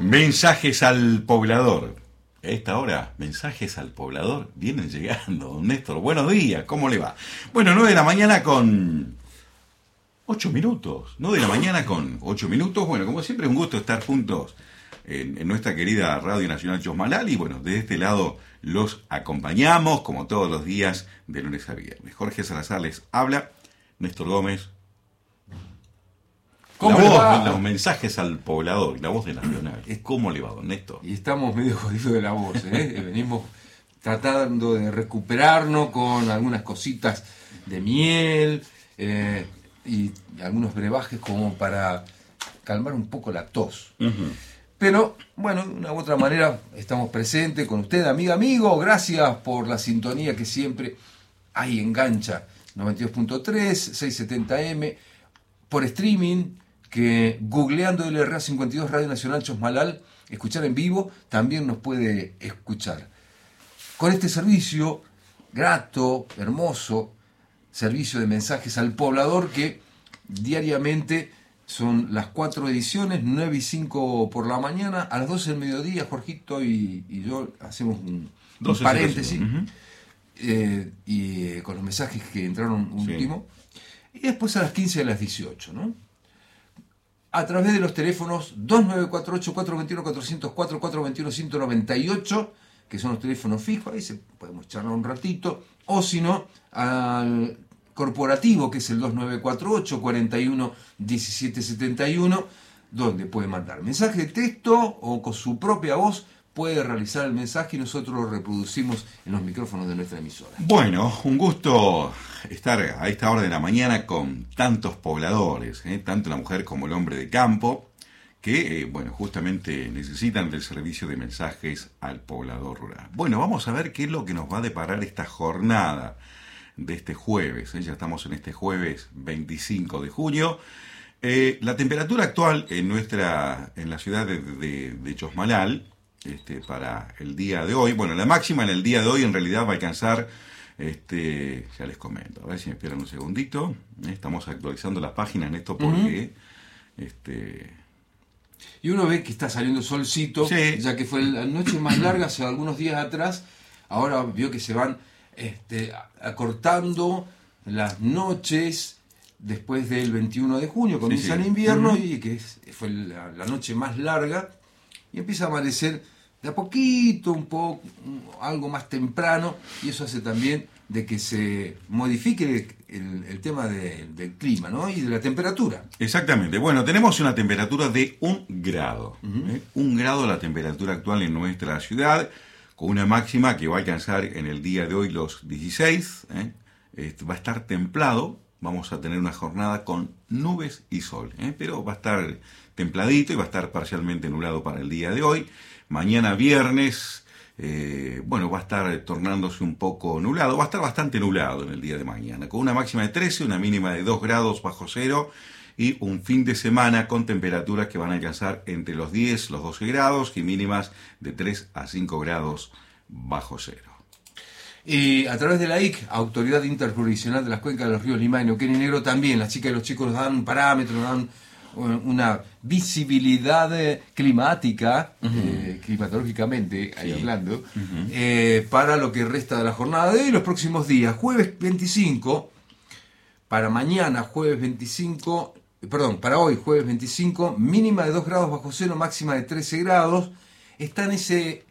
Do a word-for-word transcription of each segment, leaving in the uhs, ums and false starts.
Mensajes al poblador. A esta hora, mensajes al poblador vienen llegando. Don Néstor, buenos días, ¿cómo le va? Bueno, nueve de la mañana con ocho minutos. nueve de la mañana con ocho minutos. Bueno, como siempre, un gusto estar juntos en, en nuestra querida Radio Nacional Chosmalal. Y bueno, de este lado los acompañamos, como todos los días, de lunes a viernes. Jorge Salazar les habla. Néstor Gómez. La voz de los mensajes al poblador, la voz de Nacional. ¿Cómo le va, don Néstor? Y estamos medio jodidos de la voz, ¿eh? Venimos tratando de recuperarnos con algunas cositas de miel eh, y algunos brebajes como para calmar un poco la tos. Uh-huh. Pero, bueno, de una u otra manera estamos presentes con usted, amiga, amigo. Gracias por la sintonía que siempre ahí engancha. noventa y dos punto tres, seiscientos setenta eme, por streaming, que googleando L R A cincuenta y dos Radio Nacional Chosmalal, escuchar en vivo, también nos puede escuchar. Con este servicio grato, hermoso, servicio de mensajes al poblador, que diariamente son las cuatro ediciones, nueve y cinco por la mañana, a las doce del mediodía, Jorgito y, y yo hacemos un, un paréntesis, uh-huh. eh, y eh, con los mensajes que entraron último, sí. Y después a las quince y a las dieciocho, ¿no? A través de los teléfonos dos nueve cuatro ocho, cuatro dos uno, cuatro cero cuatro, cuatro dos uno, uno nueve ocho, que son los teléfonos fijos, ahí se podemos charlar un ratito, o si no, al corporativo, que es el dos nueve cuatro ocho, cuatro uno, uno siete siete uno, donde puede mandar mensaje de texto o con su propia voz puede realizar el mensaje y nosotros lo reproducimos en los micrófonos de nuestra emisora. Bueno, un gusto estar a esta hora de la mañana con tantos pobladores, ¿eh? Tanto la mujer como el hombre de campo, que, eh, bueno, justamente necesitan del servicio de mensajes al poblador rural. Bueno, vamos a ver qué es lo que nos va a deparar esta jornada de este jueves, ¿eh? Ya estamos en este jueves veinticinco de junio. Eh, la temperatura actual en nuestra, en la ciudad de, de, de Chosmalal, Este, para el día de hoy, bueno, la máxima en el día de hoy en realidad va a alcanzar, este, ya les comento, a ver si me esperan un segundito, estamos actualizando las páginas en esto porque, uh-huh. este... y uno ve que está saliendo solcito, sí. Ya que fue la noche más larga hace algunos días atrás, ahora vio que se van este, acortando las noches después del veintiuno de junio, comienza sí, sí. el invierno, uh-huh. Y que es, fue la, la noche más larga. Y empieza a amanecer de a poquito, un poco, algo más temprano, y eso hace también de que se modifique el, el, el tema de, del clima, ¿no? Y de la temperatura. Exactamente. Bueno, tenemos una temperatura de un grado. Uh-huh. ¿eh? Un grado la temperatura actual en nuestra ciudad, con una máxima que va a alcanzar en el día de hoy los dieciséis. ¿eh? Este, va a estar templado, vamos a tener una jornada con nubes y sol, ¿eh? Pero va a estar templadito y va a estar parcialmente nublado para el día de hoy. Mañana viernes, eh, bueno, va a estar tornándose un poco nublado, va a estar bastante nublado en el día de mañana, con una máxima de trece, una mínima de dos grados bajo cero y un fin de semana con temperaturas que van a alcanzar entre los diez, los doce grados y mínimas de tres a cinco grados bajo cero. Y a través de la I C, Autoridad Interjurisdiccional de las Cuencas de los Ríos Limay, Neuquén y Negro, también las chicas y los chicos nos dan un parámetro, nos dan una visibilidad climática, uh-huh. eh, climatológicamente, ahí sí. hablando, uh-huh. eh, para lo que resta de la jornada de hoy y los próximos días. Jueves veinticinco, para mañana, jueves veinticinco, perdón, para hoy, jueves veinticinco, mínima de dos grados bajo cero, máxima de trece grados. Está en ese...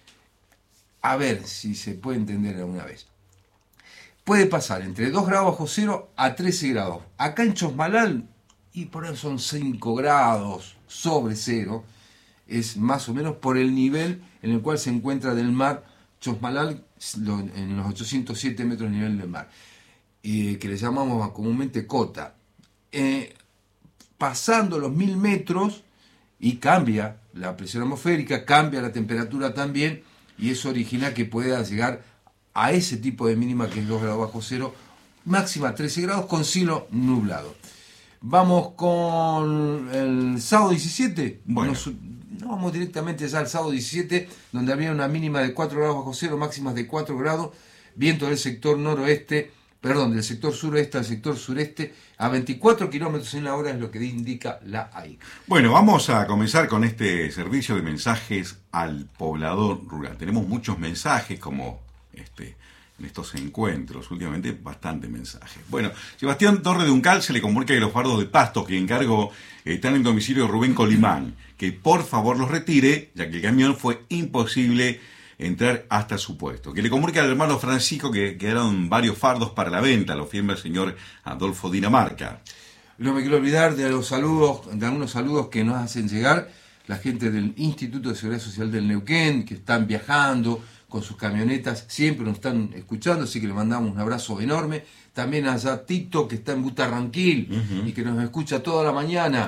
A ver si se puede entender alguna vez. Puede pasar entre dos grados bajo cero a trece grados. Acá en Chosmalal, y por eso son cinco grados sobre cero, es más o menos por el nivel en el cual se encuentra del mar Chosmalal, en los ochocientos siete metros de nivel del mar, eh, que le llamamos comúnmente cota. Eh, pasando los mil metros, y cambia la presión atmosférica, cambia la temperatura también, y eso origina que pueda llegar a ese tipo de mínima que es dos grados bajo cero, máxima trece grados con cielo nublado. Vamos con el sábado diecisiete. Bueno. Nos, no vamos directamente ya al sábado diecisiete, donde habría una mínima de cuatro grados bajo cero, máximas de cuatro grados, viento del sector noroeste perdón, del sector suroeste al sector sureste, a veinticuatro kilómetros en la hora es lo que indica la A I C. Bueno, vamos a comenzar con este servicio de mensajes al poblador rural. Tenemos muchos mensajes como este en estos encuentros, últimamente bastante mensajes. Bueno, Sebastián Torre de Uncal se le comunica que los fardos de Pasto que encargo eh, están en domicilio de Rubén Colimán, que por favor los retire, ya que el camión fue imposible entrar hasta su puesto. Que le comunica al hermano Francisco que quedaron varios fardos para la venta, lo firma el señor Adolfo Dinamarca. No me quiero olvidar de los saludos, de algunos saludos que nos hacen llegar la gente del Instituto de Seguridad Social del Neuquén, que están viajando con sus camionetas, siempre nos están escuchando, así que le mandamos un abrazo enorme. También allá Tito, que está en Butarranquil, uh-huh, y que nos escucha toda la mañana,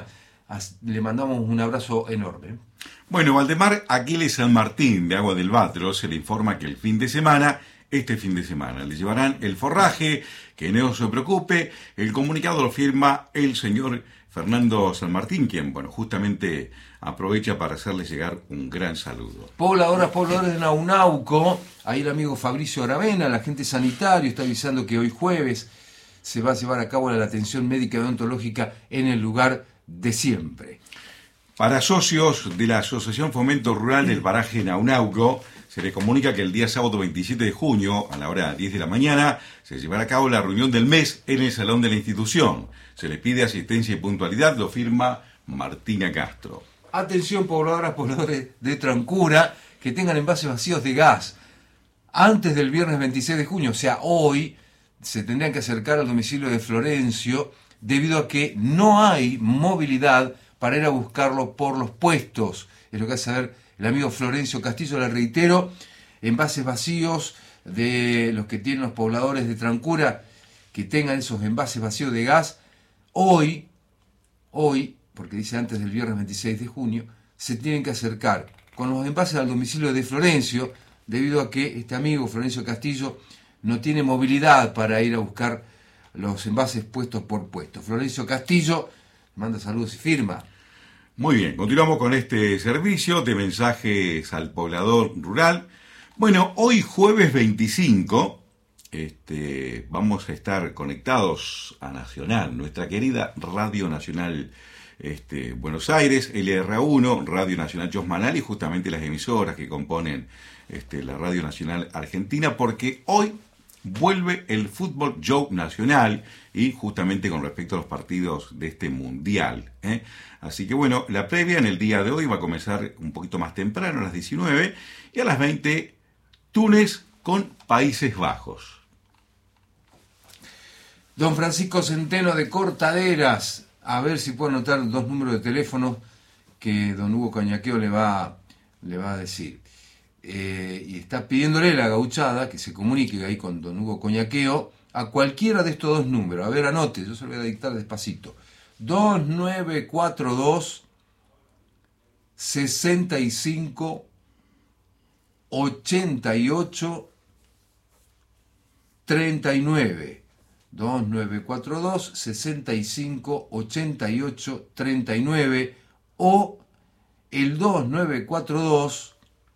le mandamos un abrazo enorme. Bueno, Valdemar Aquiles San Martín, de Agua del Batro, se le informa que el fin de semana, este fin de semana, le llevarán el forraje, que no se preocupe. El comunicado lo firma el señor Fernando San Martín, quien, bueno, justamente aprovecha para hacerle llegar un gran saludo. Pobladoras, pobladores de Naunauco, ahí el amigo Fabricio Aravena, el agente sanitario, está avisando que hoy jueves se va a llevar a cabo la atención médica y odontológica en el lugar de siempre. Para socios de la Asociación Fomento Rural del Paraje Naunauco, se le comunica que el día sábado veintisiete de junio, a la hora diez de la mañana, se llevará a cabo la reunión del mes en el salón de la institución. Se le pide asistencia y puntualidad, lo firma Martina Castro. Atención, pobladoras, pobladores de Trancura, que tengan envases vacíos de gas. Antes del viernes veintiséis de junio, o sea, hoy, se tendrían que acercar al domicilio de Florencio, debido a que no hay movilidad para ir a buscarlo por los puestos. Es lo que hace saber el amigo Florencio Castillo. Le reitero, envases vacíos de los que tienen los pobladores de Trancura, que tengan esos envases vacíos de gas, hoy, hoy, porque dice antes del viernes veintiséis de junio, se tienen que acercar con los envases al domicilio de Florencio, debido a que este amigo Florencio Castillo no tiene movilidad para ir a buscar los envases puestos por puesto. Florencio Castillo manda saludos y firma. Muy bien, continuamos con este servicio de mensajes al poblador rural. Bueno, hoy jueves veinticinco, este, vamos a estar conectados a Nacional, nuestra querida Radio Nacional este, Buenos Aires, L R uno, Radio Nacional Chosmanal y justamente las emisoras que componen este, la Radio Nacional Argentina, porque hoy vuelve el fútbol show nacional y justamente con respecto a los partidos de este mundial, ¿eh? Así que bueno, la previa en el día de hoy va a comenzar un poquito más temprano, a las diecinueve, y a las veinte, Túnez con Países Bajos. Don Francisco Centeno de Cortaderas, a ver si puedo anotar dos números de teléfono que don Hugo Coñaqueo le va, le va a decir. Eh, y está pidiéndole la gauchada que se comunique ahí con don Hugo Coñaqueo a cualquiera de estos dos números. A ver, anote, yo se lo voy a dictar despacito. dos nueve cuatro dos sesenta y cinco ochenta y ocho treinta y nueve. dos nueve cuatro dos sesenta y cinco ochenta y ocho treinta y nueve o el dos nueve cuatro dos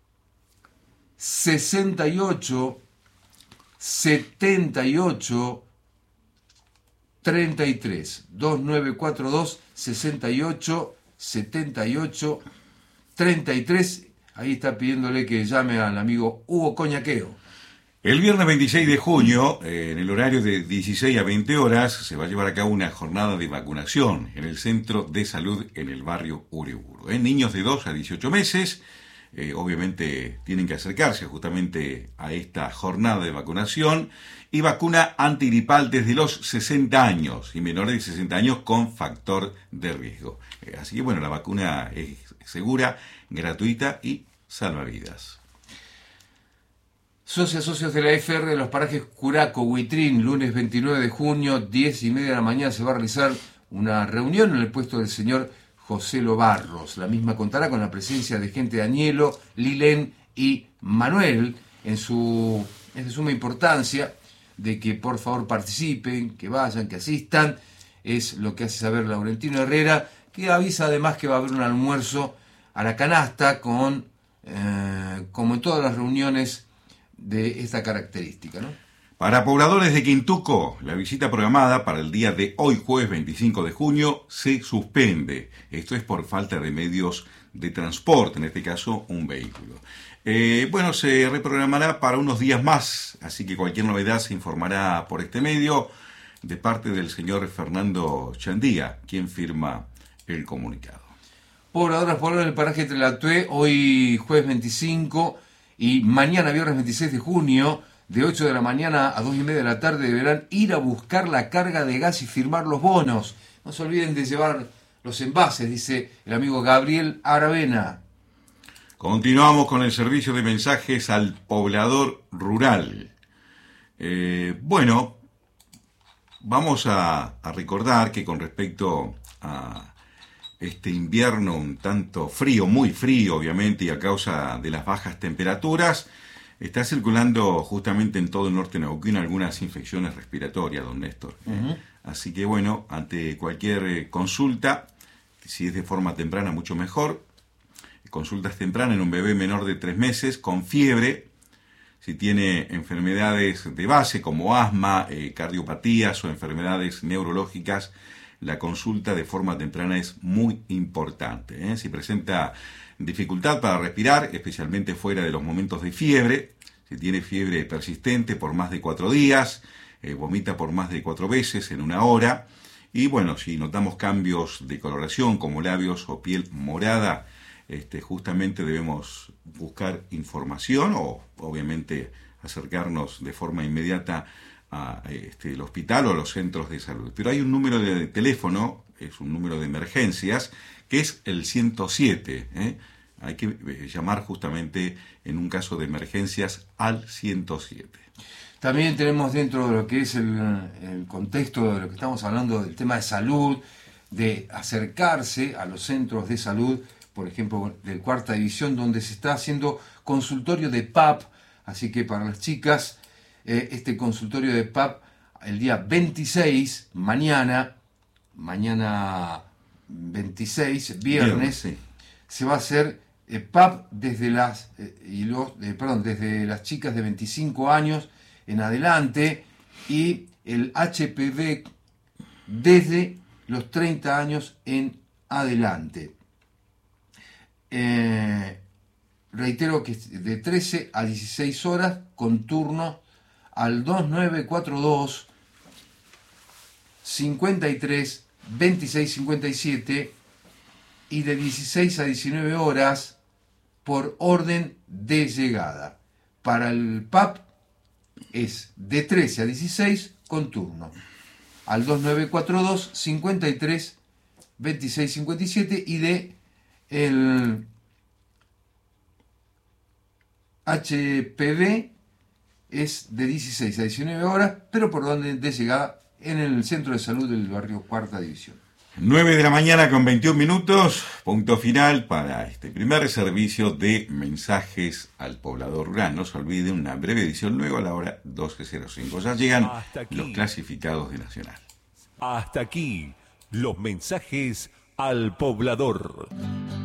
sesenta y ocho setenta y ocho treinta y tres. dos nueve cuatro dos sesenta y ocho setenta y ocho treinta y tres. Ahí está pidiéndole que llame al amigo Hugo Coñaqueo. El viernes veintiséis de junio, eh, en el horario de dieciséis a veinte horas, se va a llevar a cabo una jornada de vacunación en el Centro de Salud en el barrio Uriburu. ¿eh? Niños de dos a dieciocho meses, eh, obviamente tienen que acercarse justamente a esta jornada de vacunación y vacuna antigripal desde los sesenta años y menores de sesenta años con factor de riesgo. Eh, así que bueno, la vacuna es segura, gratuita y salva vidas. Socias, socios de la F R de los parajes Curaco, Huitrín, lunes veintinueve de junio, diez y media de la mañana, se va a realizar una reunión en el puesto del señor José Lobarros. La misma contará con la presencia de gente de Añelo, Lilén y Manuel. En su, es de suma importancia de que por favor participen, que vayan, que asistan. Es lo que hace saber Laurentino Herrera, que avisa además que va a haber un almuerzo a la canasta con, eh, como en todas las reuniones de esta característica, ¿no? Para pobladores de Quintuco, la visita programada para el día de hoy, jueves veinticinco de junio, se suspende. Esto es por falta de medios de transporte, en este caso un vehículo. Eh, bueno, se reprogramará para unos días más, así que cualquier novedad se informará por este medio de parte del señor Fernando Chandía, quien firma el comunicado. Pobladores por el paraje Tlalatué, hoy jueves veinticinco y mañana viernes veintiséis de junio, de ocho de la mañana a dos y media de la tarde, deberán ir a buscar la carga de gas y firmar los bonos. No se olviden de llevar los envases, dice el amigo Gabriel Aravena. Continuamos con el servicio de mensajes al poblador rural. Eh, bueno, vamos a, a recordar que con respecto a este invierno un tanto frío, muy frío obviamente, y a causa de las bajas temperaturas, está circulando justamente en todo el norte neuquino algunas infecciones respiratorias, don Néstor. Uh-huh. Así que bueno, ante cualquier consulta, si es de forma temprana mucho mejor, consultas tempranas en un bebé menor de tres meses con fiebre, si tiene enfermedades de base como asma, eh, cardiopatías o enfermedades neurológicas, la consulta de forma temprana es muy importante. ¿eh? Si presenta dificultad para respirar, especialmente fuera de los momentos de fiebre, si tiene fiebre persistente por más de cuatro días, eh, vomita por más de cuatro veces en una hora, y bueno, si notamos cambios de coloración como labios o piel morada, este, justamente debemos buscar información o obviamente acercarnos de forma inmediata a este, el hospital o a los centros de salud. Pero hay un número de teléfono, es un número de emergencias, que es el ciento siete. ¿eh? Hay que llamar justamente en un caso de emergencias al ciento siete. También tenemos dentro de lo que es el, el contexto de lo que estamos hablando del tema de salud, de acercarse a los centros de salud, por ejemplo, del Cuarta División, donde se está haciendo consultorio de P A P, así que para las chicas, eh, este consultorio de P A P, el día veintiséis, mañana, mañana veintiséis, viernes, viernes sí. Se va a hacer eh, P A P desde las, eh, y los, eh, perdón, desde las chicas de veinticinco años en adelante, y el H P V desde los treinta años en adelante. Eh, reitero que es de trece a dieciséis horas con turno al dos nueve cuatro dos, cincuenta y tres, veintiséis cincuenta y siete y de dieciséis a diecinueve horas por orden de llegada. Para el P A P es de trece a dieciséis con turno al dos nueve cuatro dos, cincuenta y tres, veintiséis cincuenta y siete y de el H P V es de dieciséis a diecinueve horas, pero por orden de llegada en el centro de salud del barrio Cuarta División. nueve de la mañana con veintiún minutos, punto final para este primer servicio de mensajes al poblador rural. No se olvide una breve edición luego a la hora doce cero cinco. Ya llegan los clasificados de Nacional. Hasta aquí los mensajes al poblador.